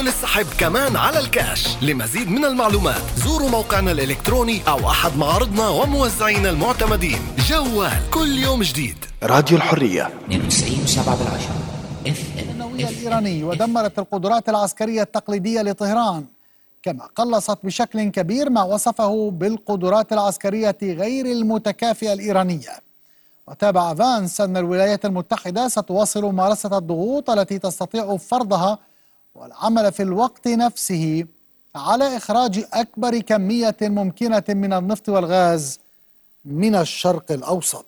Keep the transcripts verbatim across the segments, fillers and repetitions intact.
السحب كمان على الكاش. لمزيد من المعلومات زوروا موقعنا الإلكتروني أو أحد معارضنا وموزعينا المعتمدين. جوال كل يوم جديد. راديو الحرية اثنين وتسعين سبعة بالعشرة اف النووي الإيراني ودمرت القدرات العسكرية التقليدية لطهران، كما قلصت بشكل كبير ما وصفه بالقدرات العسكرية غير المتكافئة الإيرانية. وتابع فانس أن الولايات المتحدة ستواصل ممارسة الضغوط التي تستطيع فرضها والعمل في الوقت نفسه على إخراج أكبر كمية ممكنة من النفط والغاز من الشرق الأوسط.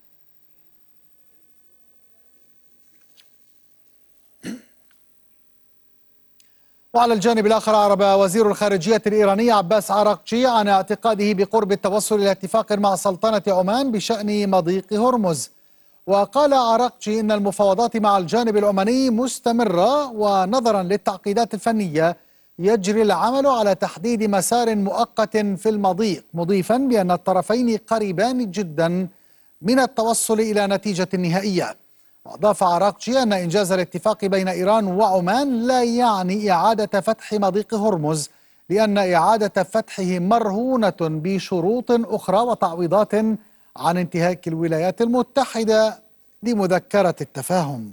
وعلى الجانب الآخر أعرب وزير الخارجية الإيراني عباس عراقجي عن اعتقاده بقرب التوصل إلى اتفاق مع سلطنة عمان بشأن مضيق هرمز. وقال عراقجي إن المفاوضات مع الجانب العماني مستمرة، ونظرا للتعقيدات الفنية يجري العمل على تحديد مسار مؤقت في المضيق، مضيفا بأن الطرفين قريبان جدا من التوصل إلى نتيجة نهائية. وأضاف عراقجي أن إنجاز الاتفاق بين إيران وعمان لا يعني إعادة فتح مضيق هرمز، لأن إعادة فتحه مرهونة بشروط أخرى وتعويضات عن انتهاك الولايات المتحدة لمذكرة التفاهم.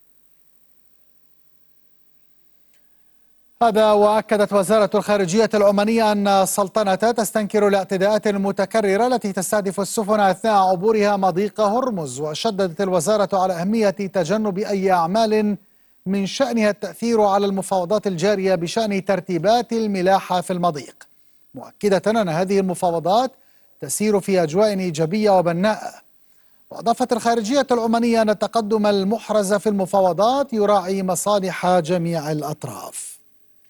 هذا وأكدت وزارة الخارجية العمانية أن السلطنة تستنكر الاعتداءات المتكررة التي تستهدف السفن أثناء عبورها مضيق هرمز. وشددت الوزارة على أهمية تجنب أي أعمال من شأنها التأثير على المفاوضات الجارية بشأن ترتيبات الملاحة في المضيق، مؤكدة أن هذه المفاوضات تسير في أجواء إيجابية وبناءة. وأضافت الخارجية العمانية أن التقدم المحرز في المفاوضات يراعي مصالح جميع الأطراف.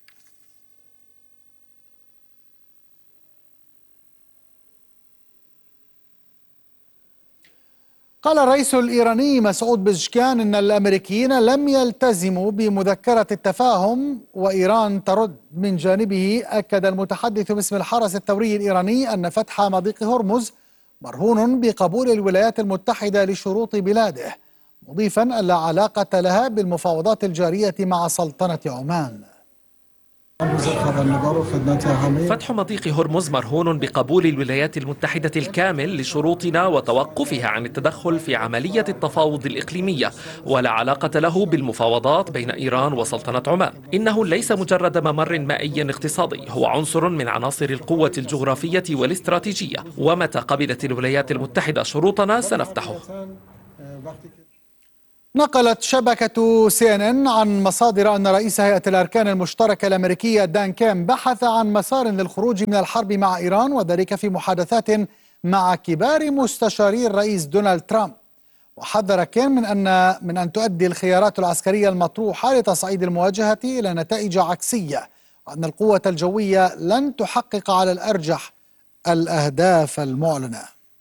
قال الرئيس الإيراني مسعود بزشكان إن الأمريكيين لم يلتزموا بمذكرة التفاهم وإيران ترد. من جانبه أكد المتحدث باسم الحرس الثوري الإيراني أن فتح مضيق هرمز مرهون بقبول الولايات المتحدة لشروط بلاده، مضيفا أن لا علاقة لها بالمفاوضات الجارية مع سلطنة عمان. فتح مضيق هرمز مرهون بقبول الولايات المتحدة الكامل لشروطنا وتوقفها عن التدخل في عملية التفاوض الإقليمية، ولا علاقة له بالمفاوضات بين إيران وسلطنة عمان. إنه ليس مجرد ممر مائي اقتصادي، هو عنصر من عناصر القوة الجغرافية والاستراتيجية، ومتى قبلت الولايات المتحدة شروطنا سنفتحه. نقلت شبكة سي إن إن عن مصادر أن رئيس هيئة الأركان المشتركة الأمريكية دان كيم بحث عن مسار للخروج من الحرب مع إيران، وذلك في محادثات مع كبار مستشاري الرئيس دونالد ترامب. وحذر كيم من أن من أن تؤدي الخيارات العسكرية المطروحة لتصعيد المواجهة إلى نتائج عكسية، وأن القوة الجوية لن تحقق على الأرجح الأهداف المعلنة.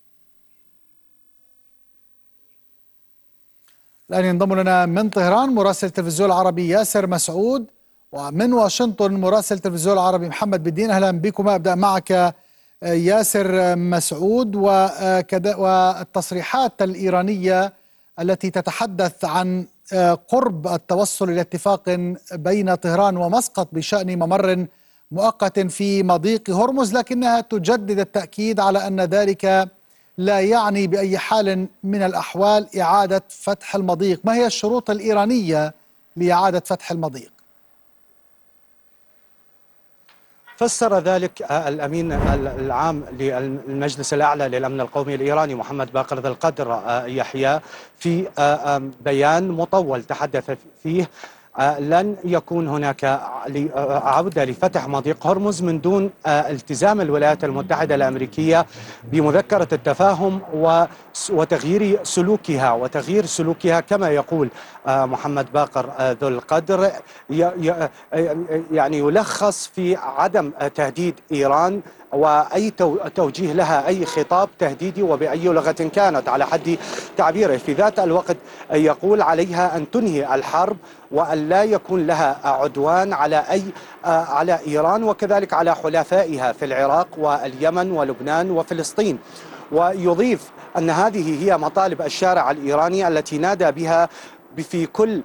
الآن ينضم لنا من طهران مراسل التلفزيون العربي ياسر مسعود، ومن واشنطن مراسل التلفزيون العربي محمد بالدين. أهلا بكم. أبدأ معك ياسر مسعود، والتصريحات الإيرانية التي تتحدث عن قرب التوصل إلى اتفاق بين طهران ومسقط بشأن ممر مؤقت في مضيق هرمز، لكنها تجدد التأكيد على أن ذلك لا يعني بأي حال من الأحوال إعادة فتح المضيق. ما هي الشروط الإيرانية لإعادة فتح المضيق؟ فسر ذلك الأمين العام للمجلس الأعلى للأمن القومي الإيراني محمد باقر ذي القدر يحيى في بيان مطول تحدث فيه لن يكون هناك عودة لفتح مضيق هرمز من دون التزام الولايات المتحدة الأمريكية بمذكرة التفاهم وتغيير سلوكها وتغيير سلوكها كما يقول محمد باقر ذو القدر، يعني يلخص في عدم تهديد إيران وأي توجيه لها أي خطاب تهديدي وبأي لغة كانت على حد تعبيره. في ذات الوقت يقول عليها أن تنهي الحرب وأن لا يكون لها عدوان على أي على إيران وكذلك على حلفائها في العراق واليمن ولبنان وفلسطين. ويضيف أن هذه هي مطالب الشارع الإيراني التي نادى بها في كل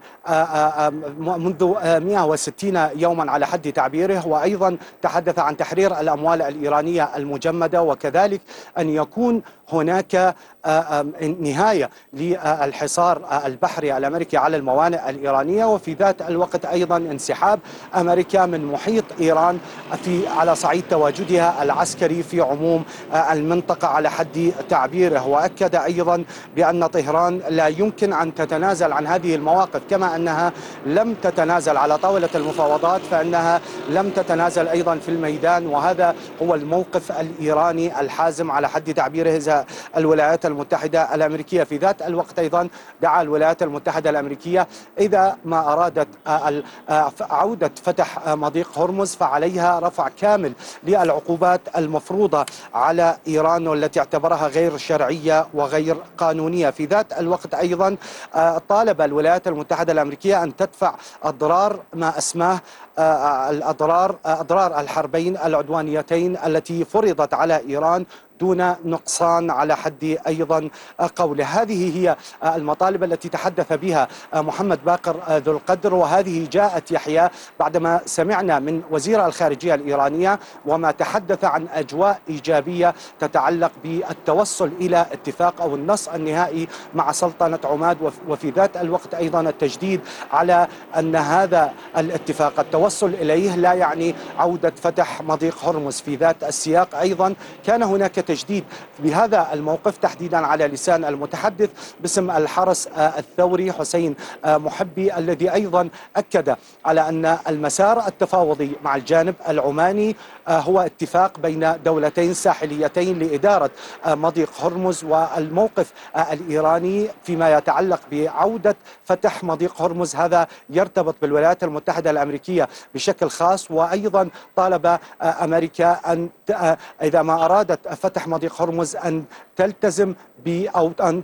منذ مئة وستين يوما على حد تعبيره، وأيضا تحدث عن تحرير الأموال الإيرانية المجمدة، وكذلك أن يكون هناك نهاية للحصار البحري الأمريكي على الموانئ الإيرانية، وفي ذات الوقت أيضا انسحاب أمريكا من محيط إيران في على صعيد تواجدها العسكري في عموم المنطقة على حد تعبيره. وأكد أيضا بأن طهران لا يمكن أن تتنازل عن هذه المواقف، كما أنها لم تتنازل على طاولة المفاوضات فإنها لم تتنازل أيضا في الميدان، وهذا هو الموقف الإيراني الحازم على حد تعبيره إذا الولايات المتحدة الأمريكية. في ذات الوقت أيضا دعا الولايات المتحدة الأمريكية إذا ما أرادت عودة فتح مضيق هرمز فعليها رفع كامل للعقوبات المفروضة على إيران والتي اعتبرها غير شرعية وغير قانونية. في ذات الوقت أيضا طالب الولايات المتحدة الأمريكية أن تدفع أضرار ما أسماه الأضرار أضرار الحربين العدوانيتين التي فرضت على إيران دون نقصان على حد أيضا قوله. هذه هي المطالب التي تحدث بها محمد باقر ذو القدر، وهذه جاءت يحيى بعدما سمعنا من وزير الخارجية الإيرانية وما تحدث عن أجواء إيجابية تتعلق بالتوصل إلى اتفاق أو النص النهائي مع سلطنة عمان، وفي ذات الوقت أيضا التجديد على أن هذا الاتفاق التوصل إليه لا يعني عودة فتح مضيق هرمز. في ذات السياق أيضا كان هناك تجديد بهذا الموقف تحديدا على لسان المتحدث باسم الحرس الثوري حسين محبي، الذي أيضا أكد على أن المسار التفاوضي مع الجانب العماني هو اتفاق بين دولتين ساحليتين لإدارة مضيق هرمز، والموقف الإيراني فيما يتعلق بعودة فتح مضيق هرمز هذا يرتبط بالولايات المتحدة الأمريكية بشكل خاص. وأيضا طالب أمريكا أن إذا ما أرادت فتح مضيق هرمز أن تلتزم ب أو أن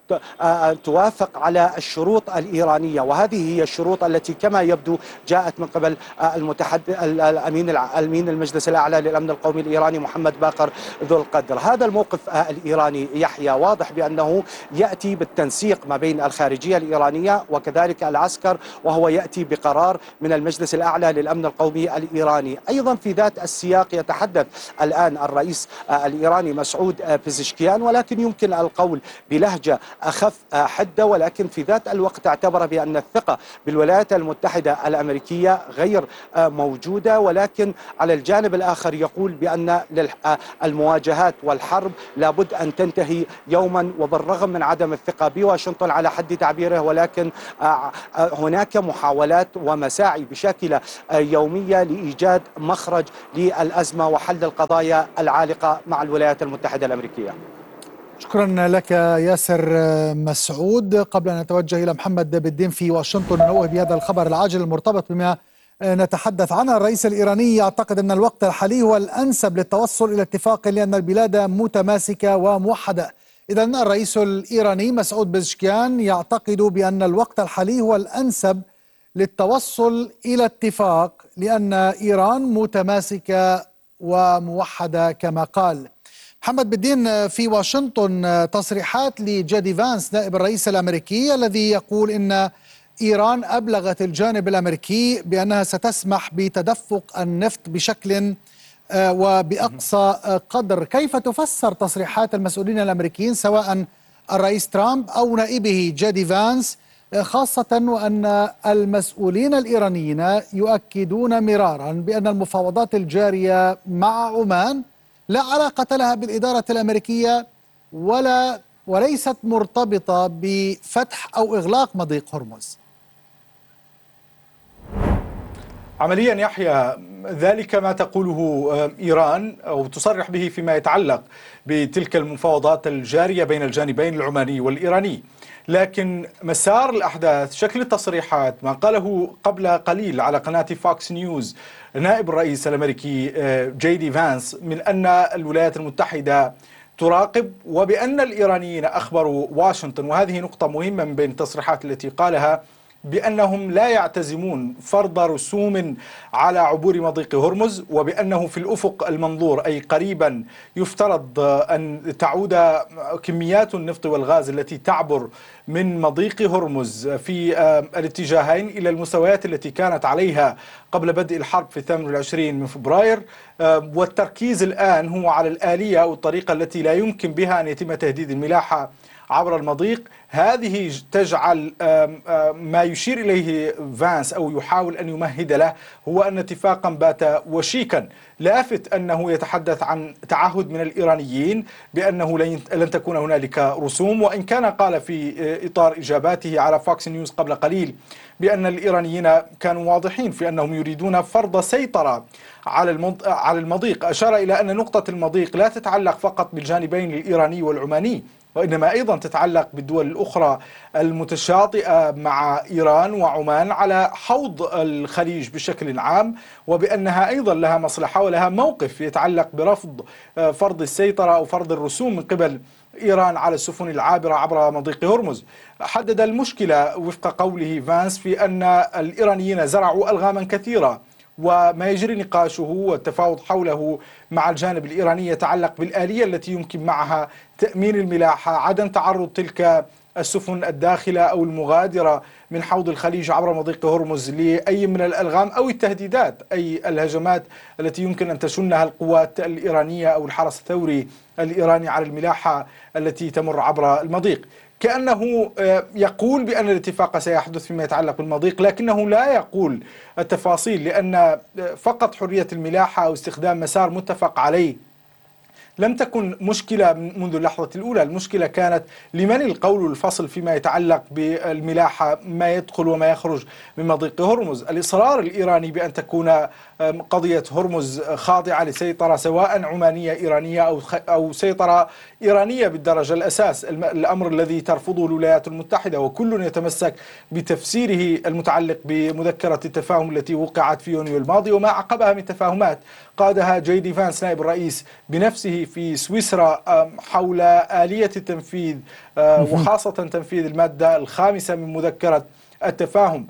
توافق على الشروط الإيرانية، وهذه هي الشروط التي كما يبدو جاءت من قبل المتحدث الأمين الأمين المجلس الأعلى للأمن القومي الإيراني محمد باقر ذو القدر. هذا الموقف الإيراني يحيى واضح بأنه يأتي بالتنسيق ما بين الخارجية الإيرانية وكذلك العسكر، وهو يأتي بقرار من المجلس الأعلى للأمن القومي الإيراني. أيضا في ذات السياق يتحدث الآن الرئيس الإيراني مسعود بيزشكيان، ولكن يمكن القول بلهجة أخف حدة، ولكن في ذات الوقت اعتبر بأن الثقة بالولايات المتحدة الأمريكية غير موجودة، ولكن على الجانب الآخر يقول بأن المواجهات والحرب لابد أن تنتهي يوما، وبالرغم من عدم الثقة بواشنطن على حد تعبيره، ولكن هناك محاولات ومساعي بشكل يومية لإيجاد مخرج للأزمة وحل القضايا العالقة مع الولايات المتحدة الأمريكية. شكرا لك ياسر مسعود. قبل أن نتوجه إلى محمد بالدين في واشنطن ننوه بهذا الخبر العاجل المرتبط بما نتحدث عنه. الرئيس الإيراني يعتقد أن الوقت الحالي هو الأنسب للتوصل إلى اتفاق لأن البلاد متماسكة وموحدة. إذن الرئيس الإيراني مسعود بيزشكيان يعتقد بأن الوقت الحالي هو الأنسب للتوصل إلى اتفاق لأن إيران متماسكة وموحدة كما قال. محمد بالدين في واشنطن، تصريحات لجيدي فانس نائب الرئيس الأمريكي الذي يقول إن إيران أبلغت الجانب الأمريكي بأنها ستسمح بتدفق النفط بشكل وبأقصى قدر. كيف تفسر تصريحات المسؤولين الأمريكيين سواء الرئيس ترامب أو نائبه جيدي فانس، خاصة وأن المسؤولين الإيرانيين يؤكدون مرارا بأن المفاوضات الجارية مع عمان لا علاقة لها بالإدارة الأمريكية ولا وليست مرتبطة بفتح أو إغلاق مضيق هرمز؟ عمليا يحيى ذلك ما تقوله إيران أو تصرح به فيما يتعلق بتلك المفاوضات الجارية بين الجانبين العماني والإيراني، لكن مسار الأحداث، شكل التصريحات، ما قاله قبل قليل على قناة فوكس نيوز نائب الرئيس الأمريكي جيدي فانس من أن الولايات المتحدة تراقب، وبأن الإيرانيين أخبروا واشنطن، وهذه نقطة مهمة من بين التصريحات التي قالها بأنهم لا يعتزمون فرض رسوم على عبور مضيق هرمز، وبأنه في الأفق المنظور أي قريبا يفترض أن تعود كميات النفط والغاز التي تعبر من مضيق هرمز في الاتجاهين إلى المستويات التي كانت عليها قبل بدء الحرب في الثامن والعشرين من فبراير. والتركيز الآن هو على الآلية أو الطريقة التي لا يمكن بها أن يتم تهديد الملاحة عبر المضيق. هذه تجعل ما يشير إليه فانس أو يحاول أن يمهد له هو أن اتفاقا بات وشيكا، لافت أنه يتحدث عن تعهد من الإيرانيين بأنه لن تكون هنالك رسوم، وإن كان قال في إطار إجاباته على فوكس نيوز قبل قليل بأن الإيرانيين كانوا واضحين في أنهم يريدون فرض سيطرة على على المضيق. أشار إلى أن نقطة المضيق لا تتعلق فقط بالجانبين الإيراني والعماني، وإنما أيضا تتعلق بالدول الأخرى المتشاطئة مع إيران وعمان على حوض الخليج بشكل عام، وبأنها أيضا لها مصلحة ولها موقف يتعلق برفض فرض السيطرة أو فرض الرسوم من قبل إيران على السفن العابرة عبر مضيق هرمز. حدد المشكلة وفق قوله فانس في أن الإيرانيين زرعوا ألغاما كثيرة، وما يجري نقاشه والتفاوض حوله مع الجانب الإيراني يتعلق بالآلية التي يمكن معها تأمين الملاحة، عدم تعرض تلك السفن الداخلة أو المغادرة من حوض الخليج عبر مضيق هرمز لأي من الألغام أو التهديدات أي الهجمات التي يمكن أن تشنها القوات الإيرانية أو الحرس الثوري الإيراني على الملاحة التي تمر عبر المضيق. كأنه يقول بأن الاتفاق سيحدث فيما يتعلق بالمضيق، لكنه لا يقول التفاصيل، لأن فقط حرية الملاحة أو استخدام مسار متفق عليه لم تكن مشكلة منذ اللحظة الأولى. المشكلة كانت لمن القول والفصل فيما يتعلق بالملاحة، ما يدخل وما يخرج من مضيق هرمز. الإصرار الإيراني بأن تكون قضية هرمز خاضعة لسيطرة سواء عمانية إيرانية أو أو سيطرة إيرانية بالدرجة الأساس، الأمر الذي ترفضه الولايات المتحدة، وكل يتمسك بتفسيره المتعلق بمذكرة التفاهم التي وقعت في يونيو الماضي وما عقبها من تفاهمات قادها جي دي فانس نائب الرئيس بنفسه في سويسرا حول آلية التنفيذ وخاصة تنفيذ المادة الخامسة من مذكرة التفاهم.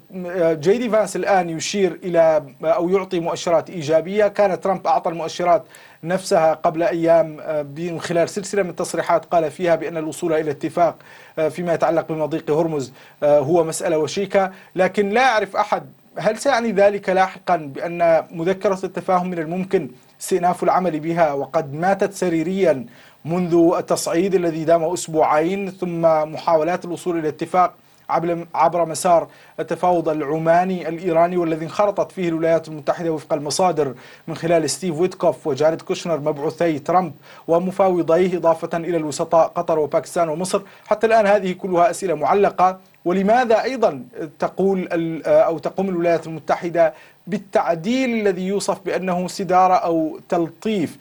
جي دي فانس الآن يشير إلى أو يعطي مؤشرات إيجابية، كان ترامب أعطى المؤشرات نفسها قبل أيام من خلال سلسلة من تصريحات قال فيها بأن الوصول إلى اتفاق فيما يتعلق بمضيق هرمز هو مسألة وشيكة، لكن لا يعرف أحد هل سيعني ذلك لاحقا بأن مذكرة التفاهم من الممكن استئناف العمل بها وقد ماتت سريريا منذ التصعيد الذي دام أسبوعين، ثم محاولات الوصول إلى اتفاق عبر مسار التفاوض العماني الإيراني والذي انخرطت فيه الولايات المتحدة وفق المصادر من خلال ستيف ويتكوف وجاريد كوشنر مبعوثي ترامب ومفاوضيه، إضافة إلى الوسطاء قطر وباكستان ومصر. حتى الآن هذه كلها أسئلة معلقة. ولماذا أيضا تقول أو تقوم الولايات المتحدة بالتعديل الذي يوصف بأنه سدارة أو تلطيف